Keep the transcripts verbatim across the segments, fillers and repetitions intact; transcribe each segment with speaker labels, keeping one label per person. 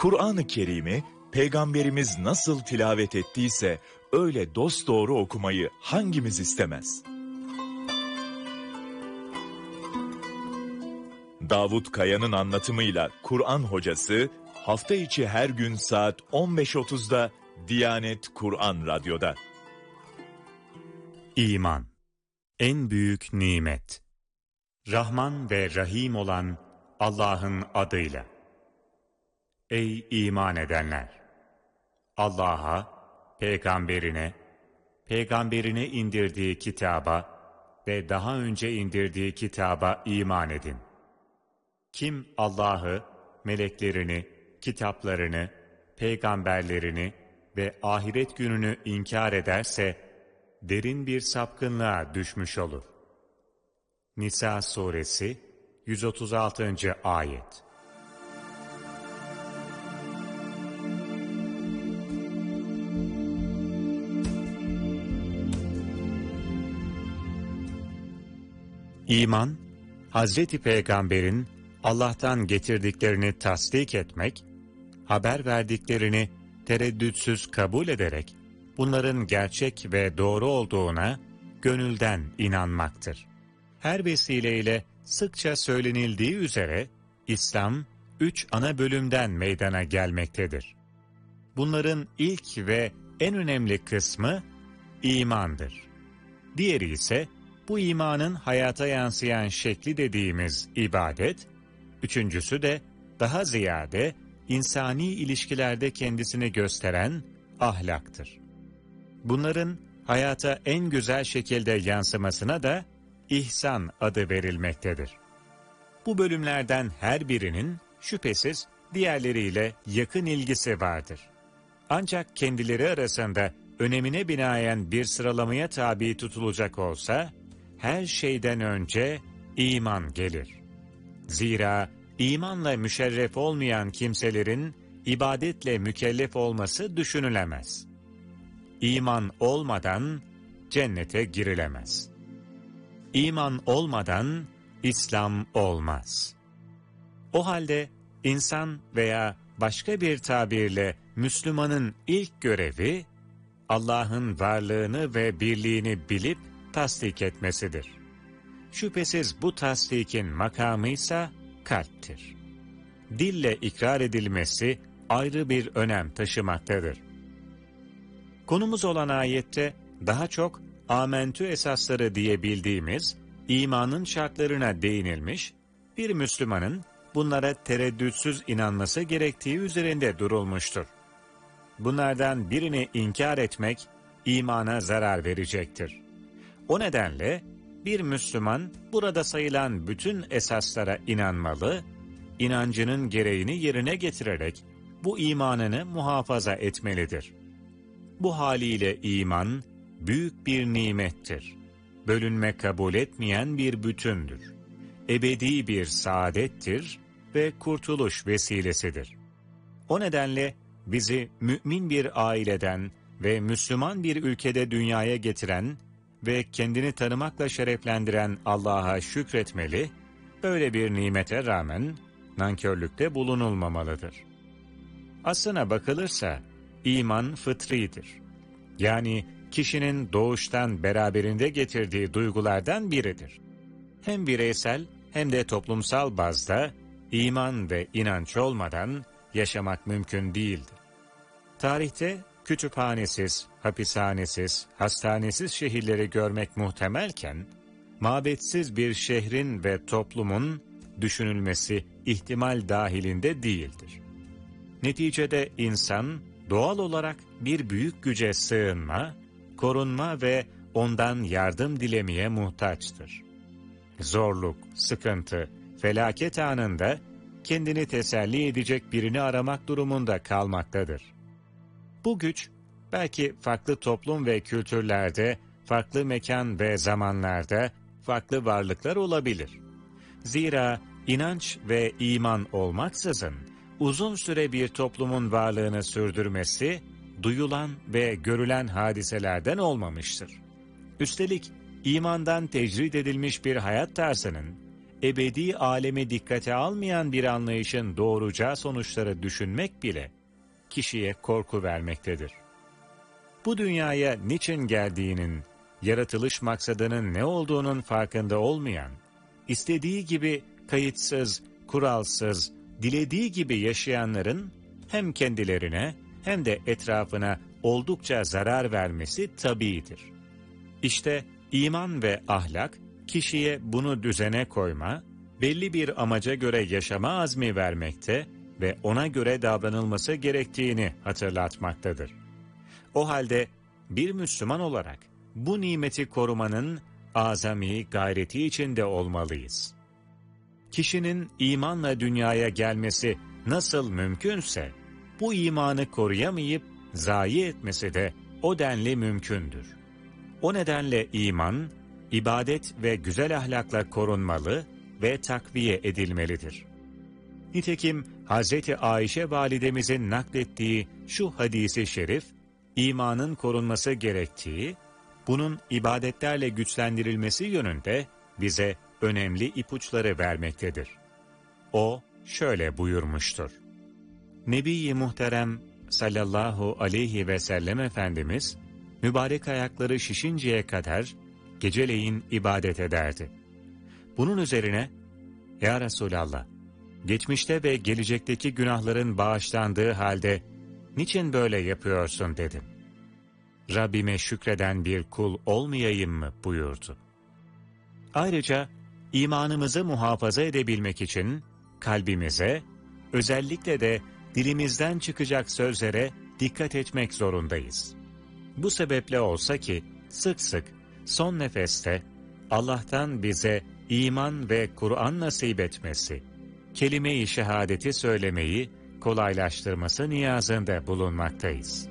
Speaker 1: Kur'an-ı Kerim'i Peygamberimiz nasıl tilavet ettiyse öyle dosdoğru okumayı hangimiz istemez? Davut Kaya'nın anlatımıyla Kur'an Hocası hafta içi her gün saat on beş otuzda Diyanet Kur'an Radyo'da.
Speaker 2: İman, en büyük nimet. Rahman ve Rahim olan Allah'ın adıyla. Ey iman edenler! Allah'a, Peygamberine, Peygamberine indirdiği kitaba ve daha önce indirdiği kitaba iman edin. Kim Allah'ı, meleklerini, kitaplarını, peygamberlerini ve ahiret gününü inkar ederse, derin bir sapkınlığa düşmüş olur. Nisa Suresi yüz otuz altıncı Ayet. İman, Hazreti Peygamber'in Allah'tan getirdiklerini tasdik etmek, haber verdiklerini tereddütsüz kabul ederek, bunların gerçek ve doğru olduğuna gönülden inanmaktır. Her vesileyle sıkça söylenildiği üzere, İslam, üç ana bölümden meydana gelmektedir. Bunların ilk ve en önemli kısmı imandır. Diğeri ise, bu imanın hayata yansıyan şekli dediğimiz ibadet, üçüncüsü de daha ziyade insani ilişkilerde kendisini gösteren ahlaktır. Bunların hayata en güzel şekilde yansımasına da ihsan adı verilmektedir. Bu bölümlerden her birinin şüphesiz diğerleriyle yakın ilgisi vardır. Ancak kendileri arasında önemine binaen bir sıralamaya tabi tutulacak olsa, her şeyden önce iman gelir. Zira imanla müşerref olmayan kimselerin ibadetle mükellef olması düşünülemez. İman olmadan cennete girilemez. İman olmadan İslam olmaz. O halde insan veya başka bir tabirle Müslümanın ilk görevi, Allah'ın varlığını ve birliğini bilip tasdik etmesidir. Şüphesiz bu tasdikin makamıysa kalptir. Dille ikrar edilmesi ayrı bir önem taşımaktadır. Konumuz olan ayette daha çok amentü esasları diye bildiğimiz imanın şartlarına değinilmiş, bir Müslümanın bunlara tereddütsüz inanması gerektiği üzerinde durulmuştur. Bunlardan birini inkar etmek imana zarar verecektir. O nedenle bir Müslüman burada sayılan bütün esaslara inanmalı, inancının gereğini yerine getirerek bu imanını muhafaza etmelidir. Bu haliyle iman büyük bir nimettir. Bölünme kabul etmeyen bir bütündür. Ebedi bir saadettir ve kurtuluş vesilesidir. O nedenle bizi mümin bir aileden ve Müslüman bir ülkede dünyaya getiren ve kendini tanımakla şereflendiren Allah'a şükretmeli, böyle bir nimete rağmen nankörlükte bulunulmamalıdır. Aslına bakılırsa iman fıtridir. Yani kişinin doğuştan beraberinde getirdiği duygulardan biridir. Hem bireysel hem de toplumsal bazda iman ve inanç olmadan yaşamak mümkün değildir. Tarihte kütüphanesiz, hapishanesiz, hastanesiz şehirleri görmek muhtemelken, mabetsiz bir şehrin ve toplumun düşünülmesi ihtimal dahilinde değildir. Neticede insan doğal olarak bir büyük güce sığınma, korunma ve ondan yardım dilemeye muhtaçtır. Zorluk, sıkıntı, felaket anında kendini teselli edecek birini aramak durumunda kalmaktadır. Bu güç, belki farklı toplum ve kültürlerde, farklı mekan ve zamanlarda farklı varlıklar olabilir. Zira inanç ve iman olmaksızın, uzun süre bir toplumun varlığını sürdürmesi, duyulan ve görülen hadiselerden olmamıştır. Üstelik, imandan tecrid edilmiş bir hayat tarzının, ebedi alemi dikkate almayan bir anlayışın doğuracağı sonuçları düşünmek bile kişiye korku vermektedir. Bu dünyaya niçin geldiğinin, yaratılış maksadının ne olduğunun farkında olmayan, istediği gibi kayıtsız, kuralsız, dilediği gibi yaşayanların hem kendilerine hem de etrafına oldukça zarar vermesi tabiidir. İşte iman ve ahlak, kişiye bunu düzene koyma, belli bir amaca göre yaşama azmi vermekte ve ona göre davranılması gerektiğini hatırlatmaktadır. O halde bir Müslüman olarak bu nimeti korumanın azami gayreti içinde olmalıyız. Kişinin imanla dünyaya gelmesi nasıl mümkünse, bu imanı koruyamayıp zayi etmesi de o denli mümkündür. O nedenle iman, ibadet ve güzel ahlakla korunmalı ve takviye edilmelidir. Nitekim Hazreti Ayşe validemizin naklettiği şu hadisi şerif, imanın korunması gerektiği, bunun ibadetlerle güçlendirilmesi yönünde bize önemli ipuçları vermektedir. O şöyle buyurmuştur. Nebi-i Muhterem sallallahu aleyhi ve sellem Efendimiz, mübarek ayakları şişinceye kadar geceleyin ibadet ederdi. Bunun üzerine, Ya Resulallah, geçmişte ve gelecekteki günahların bağışlandığı halde niçin böyle yapıyorsun dedim. Rabbime şükreden bir kul olmayayım mı buyurdu. Ayrıca imanımızı muhafaza edebilmek için kalbimize, özellikle de dilimizden çıkacak sözlere dikkat etmek zorundayız. Bu sebeple olsa ki sık sık son nefeste Allah'tan bize iman ve Kur'an nasip etmesi, kelime-i şehadeti söylemeyi kolaylaştırması niyazında bulunmaktayız.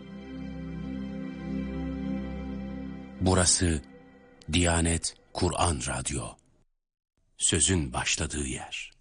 Speaker 3: Burası Diyanet Kur'an Radyo. Sözün başladığı yer.